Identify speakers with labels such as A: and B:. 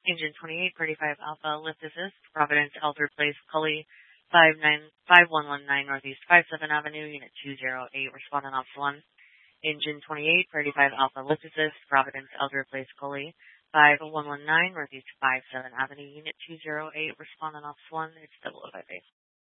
A: Engine 2835 Alpha, lift assist, Providence, Elder Place, Cully, 5119 Northeast 57 Avenue, Unit 208, respond on Ops 1. Engine 2835 Alpha, lift assist, Providence, Elder Place, Cully, 5119 Northeast 57 Avenue, Unit 208, respond on Ops 1. It's 0058.